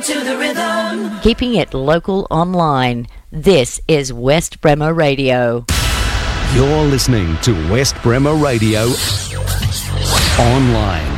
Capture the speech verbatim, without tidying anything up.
to the rhythm. Keeping it local online. This is West Bremer Radio. You're listening to West Bremer Radio Online.